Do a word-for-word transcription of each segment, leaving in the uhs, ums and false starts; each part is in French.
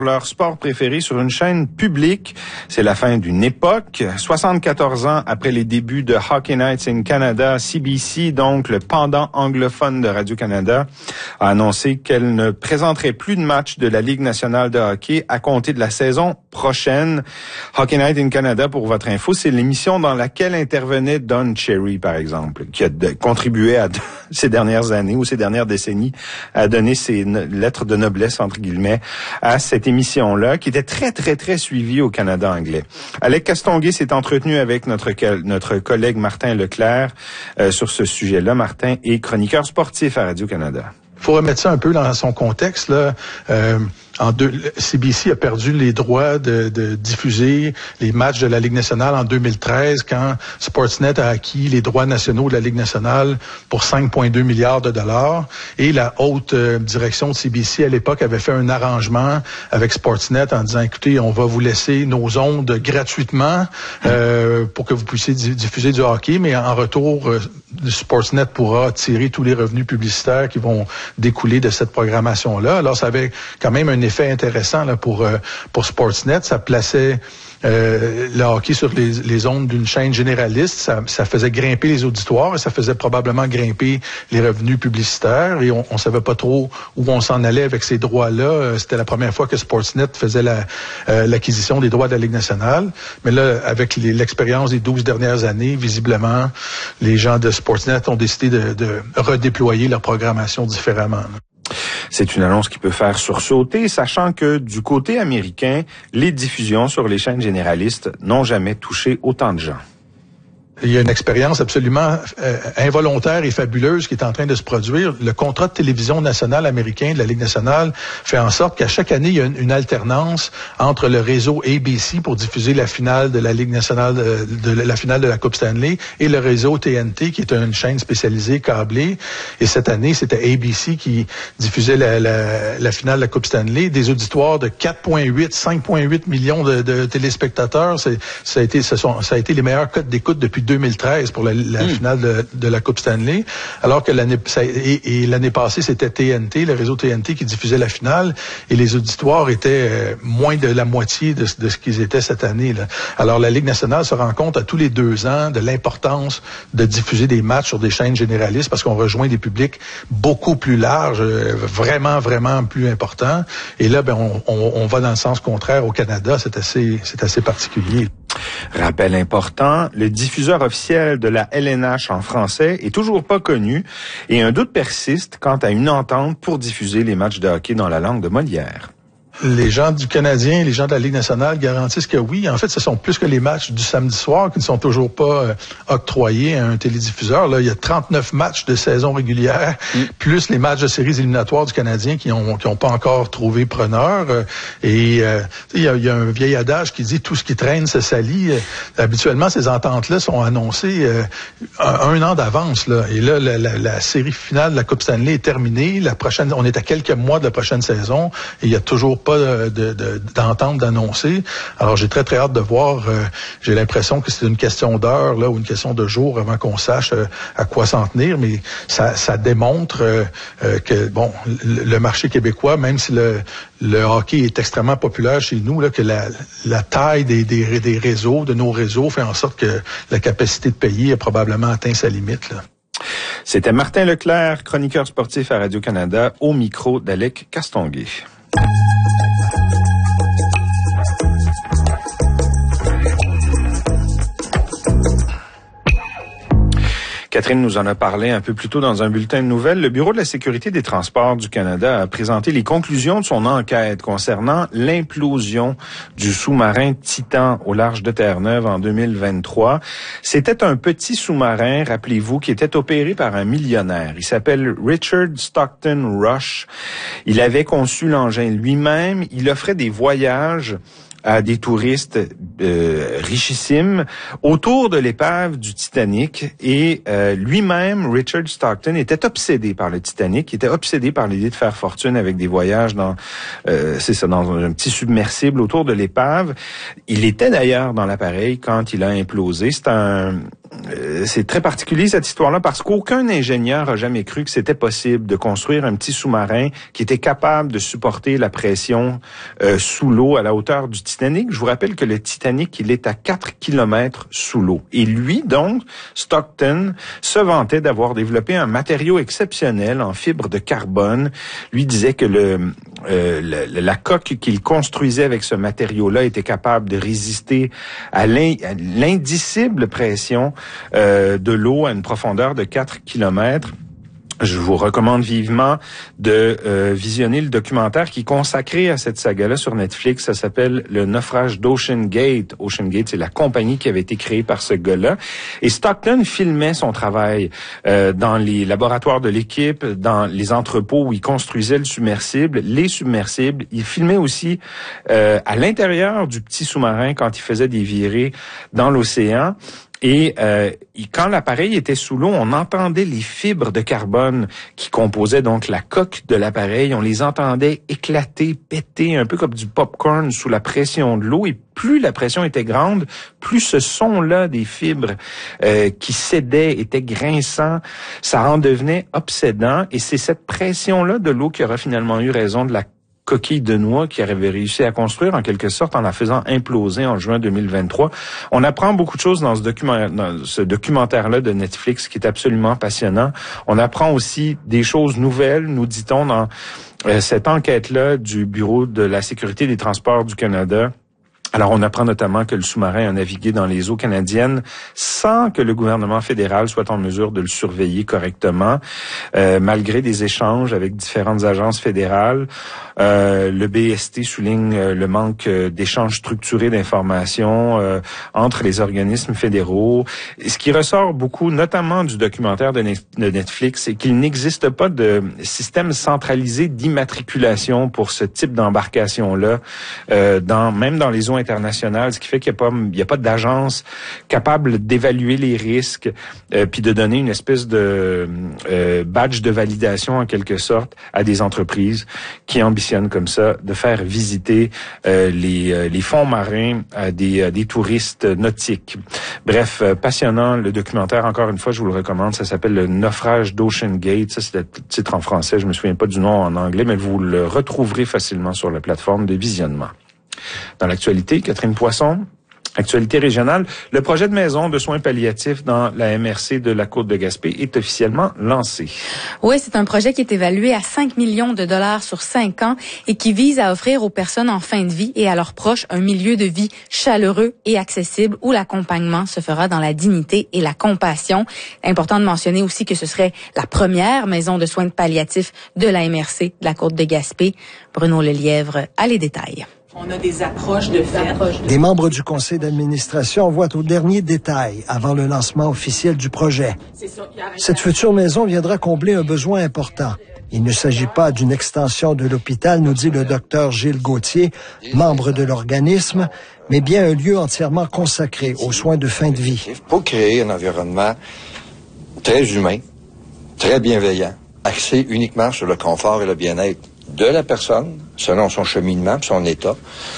leur sport préféré sur une chaîne publique. C'est la fin d'une époque. soixante-quatorze ans après les débuts de Hockey Nights in Canada, C B C, donc le pendant anglophone de Radio-Canada, a annoncé qu'elle ne présenterait plus de matchs de la Ligue nationale de hockey à compter de la saison prochaine. Hockey Nights in Canada, pour votre info, c'est l'émission dans laquelle intervenait Don Cherry, par exemple, qui a de, contribué à ces dernières années ou ces dernières décennies à donner ses no- lettres de noblesse, entre guillemets, à cette émission-là, qui était très, très, très suivie au Canada anglais. Alex Castonguay s'est entretenu avec notre, notre collègue Martin Leclerc euh, sur ce sujet-là. Martin est chroniqueur sportif à Radio-Canada. Il faut remettre ça un peu dans son contexte, là. Euh, en deux, C B C a perdu les droits de, de diffuser les matchs de la Ligue nationale en deux mille treize quand Sportsnet a acquis les droits nationaux de la Ligue nationale pour cinq virgule deux milliards de dollars. Et la haute euh, direction de C B C à l'époque avait fait un arrangement avec Sportsnet en disant, écoutez, on va vous laisser nos ondes gratuitement euh, pour que vous puissiez di- diffuser du hockey, mais en retour, euh, Sportsnet pourra tirer tous les revenus publicitaires qui vont découler de cette programmation-là. Alors, ça avait quand même un effet intéressant là, pour euh, pour Sportsnet. Ça plaçait euh, le hockey sur les, les ondes d'une chaîne généraliste. Ça, ça faisait grimper les auditoires et ça faisait probablement grimper les revenus publicitaires. Et on, on savait pas trop où on s'en allait avec ces droits-là. C'était la première fois que Sportsnet faisait la, euh, l'acquisition des droits de la Ligue nationale. Mais là, avec les, l'expérience des douze dernières années, visiblement, les gens de Sportsnet ont décidé de, de redéployer leur programmation différemment. C'est une annonce qui peut faire sursauter, sachant que du côté américain, les diffusions sur les chaînes généralistes n'ont jamais touché autant de gens. Il y a une expérience absolument euh, involontaire et fabuleuse qui est en train de se produire. Le contrat de télévision nationale américain de la Ligue nationale fait en sorte qu'à chaque année, il y a une, une alternance entre le réseau A B C pour diffuser la finale de la Ligue nationale, de, de la finale de la Coupe Stanley, et le réseau T N T, qui est une chaîne spécialisée câblée. Et cette année, c'était A B C qui diffusait la, la, la finale de la Coupe Stanley. Des auditoires de quatre virgule huit, cinq virgule huit millions de, de téléspectateurs. C'est, ça a été, ce sont, ça a été les meilleurs cotes d'écoute depuis deux mille treize pour la, la mmh. finale de, de la Coupe Stanley, alors que l'année ça, et, et l'année passée c'était T N T, le réseau T N T qui diffusait la finale, et les auditoires étaient euh, moins de la moitié de, de ce qu'ils étaient cette année là. Alors la Ligue nationale se rend compte à tous les deux ans de l'importance de diffuser des matchs sur des chaînes généralistes parce qu'on rejoint des publics beaucoup plus larges, euh, vraiment vraiment plus importants. Et là, ben on, on, on va dans le sens contraire au Canada, c'est assez c'est assez particulier. Rappel important, le diffuseur officiel de la L N H en français est toujours pas connu et un doute persiste quant à une entente pour diffuser les matchs de hockey dans la langue de Molière. Les gens du Canadien, les gens de la Ligue nationale garantissent que oui. En fait, ce sont plus que les matchs du samedi soir qui ne sont toujours pas euh, octroyés à un télédiffuseur. Là, il y a trente-neuf matchs de saison régulière, mm. plus les matchs de séries éliminatoires du Canadien qui ont qui ont pas encore trouvé preneur. Euh, et euh, il y a, il y a un vieil adage qui dit tout ce qui traîne se salit. Euh, habituellement, ces ententes-là sont annoncées euh, un, un an d'avance. Là. Et là, la, la, la série finale de la Coupe Stanley est terminée. La prochaine, on est à quelques mois de la prochaine saison et il y a toujours pas De, de, de, d'entente d'annoncer. Alors, j'ai très, très hâte de voir. Euh, j'ai l'impression que c'est une question d'heure là ou une question de jour avant qu'on sache euh, à quoi s'en tenir, mais ça, ça démontre euh, euh, que, bon, le, le marché québécois, même si le, le hockey est extrêmement populaire chez nous, là, que la, la taille des, des, des réseaux, de nos réseaux, fait en sorte que la capacité de payer a probablement atteint sa limite, là. C'était Martin Leclerc, chroniqueur sportif à Radio-Canada, au micro d'Alex Castonguay. Catherine nous en a parlé un peu plus tôt dans un bulletin de nouvelles. Le Bureau de la sécurité des transports du Canada a présenté les conclusions de son enquête concernant l'implosion du sous-marin Titan au large de Terre-Neuve en deux mille vingt-trois. C'était un petit sous-marin, rappelez-vous, qui était opéré par un millionnaire. Il s'appelle Richard Stockton Rush. Il avait conçu l'engin lui-même. Il offrait des voyages à des touristes euh, richissimes autour de l'épave du Titanic et euh, lui-même, Richard Stockton, était obsédé par le Titanic, il était obsédé par l'idée de faire fortune avec des voyages dans, euh, c'est ça, dans un petit submersible autour de l'épave. Il était d'ailleurs dans l'appareil quand il a implosé. C'est un euh, c'est très particulier cette histoire-là parce qu'aucun ingénieur a jamais cru que c'était possible de construire un petit sous-marin qui était capable de supporter la pression euh, sous l'eau à la hauteur du Titanic. Je vous rappelle que le Titanic, il est à quatre kilomètres sous l'eau. Et lui, donc, Stockton, se vantait d'avoir développé un matériau exceptionnel en fibre de carbone. Lui disait que le, euh, le la coque qu'il construisait avec ce matériau-là était capable de résister à l'indicible pression euh, de l'eau à une profondeur de quatre kilomètres. Je vous recommande vivement de euh, visionner le documentaire qui est consacré à cette saga-là sur Netflix. Ça s'appelle Le naufrage d'Ocean Gate. Ocean Gate, c'est la compagnie qui avait été créée par ce gars-là. Et Stockton filmait son travail euh, dans les laboratoires de l'équipe, dans les entrepôts où il construisait le submersible, les submersibles. Il filmait aussi euh, à l'intérieur du petit sous-marin quand il faisait des virées dans l'océan. Et euh, quand l'appareil était sous l'eau, on entendait les fibres de carbone qui composaient donc la coque de l'appareil. On les entendait éclater, péter, un peu comme du popcorn sous la pression de l'eau. Et plus la pression était grande, plus ce son-là des fibres euh, qui cédaient était grinçant. Ça en devenait obsédant. Et c'est cette pression-là de l'eau qui aura finalement eu raison de la coquille de noix qui avait réussi à construire en quelque sorte en la faisant imploser en juin deux mille vingt-trois. On apprend beaucoup de choses dans ce, document, dans ce documentaire-là de Netflix qui est absolument passionnant. On apprend aussi des choses nouvelles, nous dit-on, dans euh, cette enquête-là du Bureau de la sécurité des transports du Canada. Alors, on apprend notamment que le sous-marin a navigué dans les eaux canadiennes sans que le gouvernement fédéral soit en mesure de le surveiller correctement, euh, malgré des échanges avec différentes agences fédérales. Euh, le B S T souligne euh, le manque euh, d'échanges structurés d'informations euh, entre les organismes fédéraux. Et ce qui ressort beaucoup, notamment du documentaire de, de Netflix, c'est qu'il n'existe pas de système centralisé d'immatriculation pour ce type d'embarcation-là, euh, dans, même dans les eaux internationales, ce qui fait qu'il n'y a pas, il y a pas d'agence capable d'évaluer les risques euh, puis de donner une espèce de euh, badge de validation en quelque sorte à des entreprises qui ambitionnent comme ça de faire visiter euh, les, euh, les fonds marins à des, à des touristes nautiques. Bref, euh, passionnant le documentaire. Encore une fois, je vous le recommande. Ça s'appelle Le naufrage d'Ocean Gate. Ça, c'est le titre en français. Je me souviens pas du nom en anglais, mais vous le retrouverez facilement sur la plateforme de visionnement. Dans l'actualité, Catherine Poisson, actualité régionale, le projet de maison de soins palliatifs dans la M R C de la Côte-de-Gaspé est officiellement lancé. Oui, c'est un projet qui est évalué à cinq millions de dollars sur cinq ans et qui vise à offrir aux personnes en fin de vie et à leurs proches un milieu de vie chaleureux et accessible où l'accompagnement se fera dans la dignité et la compassion. Important de mentionner aussi que ce serait la première maison de soins palliatifs de la M R C de la Côte-de-Gaspé. Bruno Lelièvre a les détails. On a des approches de fait. Des membres du conseil d'administration voient au dernier détail avant le lancement officiel du projet. Cette future maison viendra combler un besoin important. Il ne s'agit pas d'une extension de l'hôpital, nous dit le docteur Gilles Gauthier, membre de l'organisme, mais bien un lieu entièrement consacré aux soins de fin de vie. Pour créer un environnement très humain, très bienveillant, axé uniquement sur le confort et le bien-être de la personne, selon son cheminement, son état,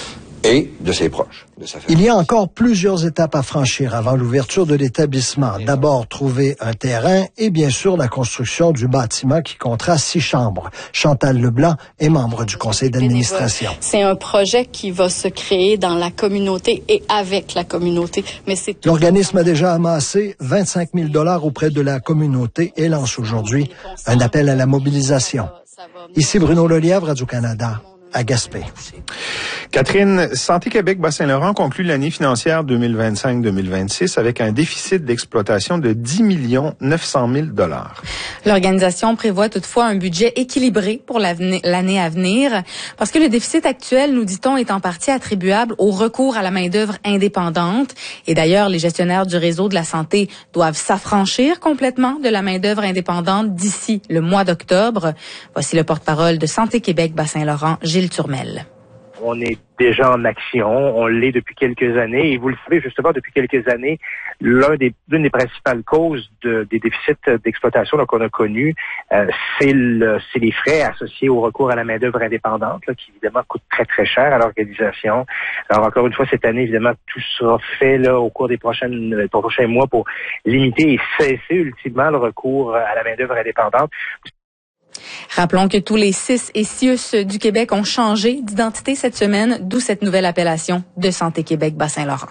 et de ses proches, de sa famille. Il y a encore plusieurs étapes à franchir avant l'ouverture de l'établissement. D'abord, trouver un terrain et bien sûr la construction du bâtiment qui comptera six chambres. Chantal Leblanc est membre du conseil d'administration. C'est un projet qui va se créer dans la communauté et avec la communauté. Mais c'est L'organisme a déjà amassé vingt-cinq mille dollars auprès de la communauté et lance aujourd'hui un appel à la mobilisation. Ici Bruno Lelièvre, Radio-Canada, à Gaspé. Catherine, Santé Québec Bas-Saint-Laurent conclut l'année financière deux mille vingt-cinq deux mille vingt-six avec un déficit d'exploitation de dix millions neuf cent mille dollars. L'organisation prévoit toutefois un budget équilibré pour l'année à venir parce que le déficit actuel, nous dit-on, est en partie attribuable au recours à la main-d'œuvre indépendante. Et d'ailleurs, les gestionnaires du réseau de la santé doivent s'affranchir complètement de la main-d'œuvre indépendante d'ici le mois d'octobre. Voici le porte-parole de Santé Québec Bas-Saint-Laurent, Gilles Turmel. on est déjà en action, on l'est depuis quelques années, et vous le savez justement depuis quelques années, l'un des l'une des principales causes de, des déficits d'exploitation qu'on a connus, euh, c'est le c'est les frais associés au recours à la main-d'œuvre indépendante, là, qui évidemment coûte très très cher à l'organisation. Alors encore une fois, cette année, évidemment, tout sera fait là au cours des prochaines des prochains mois pour limiter et cesser ultimement le recours à la main-d'œuvre indépendante. Rappelons que tous les C I S et C I U S du Québec ont changé d'identité cette semaine, d'où cette nouvelle appellation de Santé Québec Bas-Saint-Laurent.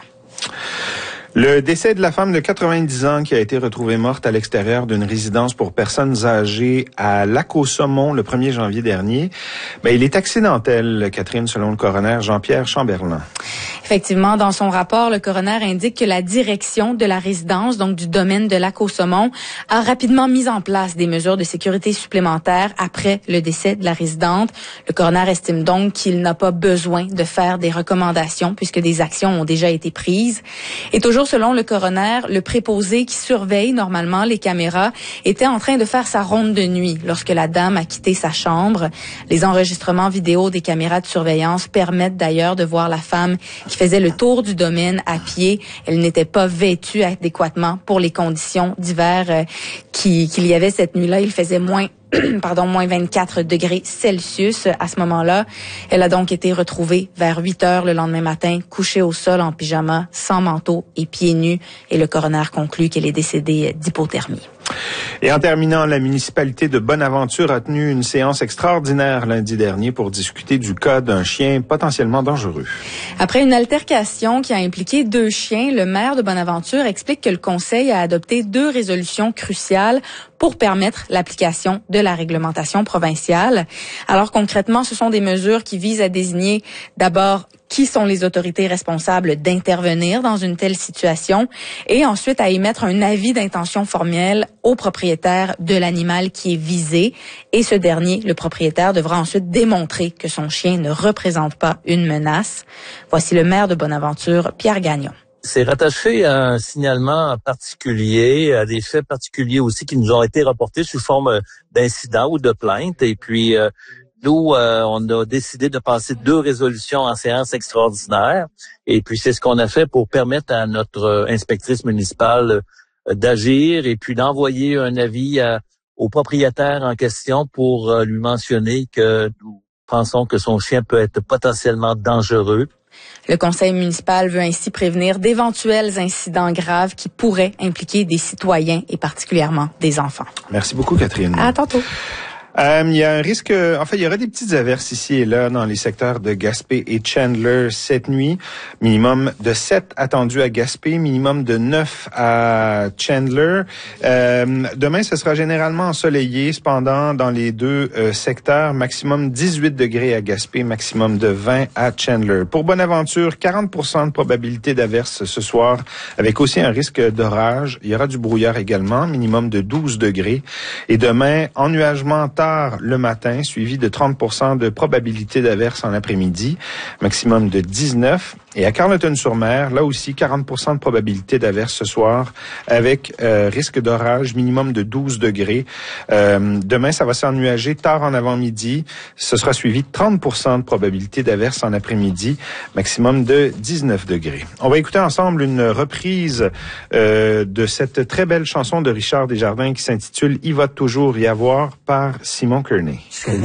Le décès de la femme de quatre-vingt-dix ans qui a été retrouvée morte à l'extérieur d'une résidence pour personnes âgées à Lac-aux-Saumons le premier janvier dernier, ben, il est accidentel, Catherine, selon le coroner Jean-Pierre Chamberlain. Effectivement, dans son rapport, le coroner indique que la direction de la résidence, donc du domaine de Lac-aux-Saumons, a rapidement mis en place des mesures de sécurité supplémentaires après le décès de la résidente. Le coroner estime donc qu'il n'a pas besoin de faire des recommandations puisque des actions ont déjà été prises. Et toujours selon le coroner, le préposé qui surveille normalement les caméras était en train de faire sa ronde de nuit lorsque la dame a quitté sa chambre. Les enregistrements vidéo des caméras de surveillance permettent d'ailleurs de voir la femme qui faisait le tour du domaine à pied. Elle n'était pas vêtue adéquatement pour les conditions d'hiver euh, qui, qu'il y avait cette nuit-là. Il faisait moins pardon, moins vingt-quatre degrés Celsius à ce moment-là. Elle a donc été retrouvée vers huit heures le lendemain matin, couchée au sol en pyjama, sans manteau et pieds nus. Et le coroner conclut qu'elle est décédée d'hypothermie. Et en terminant, la municipalité de Bonaventure a tenu une séance extraordinaire lundi dernier pour discuter du cas d'un chien potentiellement dangereux. Après une altercation qui a impliqué deux chiens, le maire de Bonaventure explique que le conseil a adopté deux résolutions cruciales pour permettre l'application de la réglementation provinciale. Alors concrètement, ce sont des mesures qui visent à désigner d'abord qui sont les autorités responsables d'intervenir dans une telle situation et ensuite à émettre un avis d'intention formelle au propriétaire de l'animal qui est visé. Et ce dernier, le propriétaire, devra ensuite démontrer que son chien ne représente pas une menace. Voici le maire de Bonaventure, Pierre Gagnon. C'est rattaché à un signalement particulier, à des faits particuliers aussi qui nous ont été rapportés sous forme d'incidents ou de plaintes. Et puis, euh, nous, euh, on a décidé de passer deux résolutions en séance extraordinaire. Et puis, c'est ce qu'on a fait pour permettre à notre inspectrice municipale euh, d'agir et puis d'envoyer un avis à, au propriétaire en question pour euh, lui mentionner que nous pensons que son chien peut être potentiellement dangereux. Le conseil municipal veut ainsi prévenir d'éventuels incidents graves qui pourraient impliquer des citoyens et particulièrement des enfants. Merci beaucoup, Catherine. À tantôt. Euh, il y a un risque, en fait, il y aura des petites averses ici et là dans les secteurs de Gaspé et Chandler cette nuit. Minimum de sept attendus à Gaspé, minimum de neuf à Chandler. Euh, demain, ce sera généralement ensoleillé. Cependant, dans les deux euh, secteurs, maximum dix-huit degrés à Gaspé, maximum de vingt à Chandler. Pour Bonaventure, quarante pour cent de probabilité d'averse ce soir, avec aussi un risque d'orage. Il y aura du brouillard également, minimum de douze degrés. Et demain, ennuagement tard le matin, suivi de trente pour cent de probabilité d'averse en après-midi, maximum de dix-neuf. Et à Carleton-sur-Mer, là aussi, quarante pour cent de probabilité d'averse ce soir, avec euh, risque d'orage, minimum de douze degrés. Euh, demain, ça va s'ennuager tard en avant-midi. Ce sera suivi de trente pour cent de probabilité d'averse en après-midi, maximum de dix-neuf degrés. On va écouter ensemble une reprise euh, de cette très belle chanson de Richard Desjardins qui s'intitule « Il va toujours y avoir » par Simon Kearney.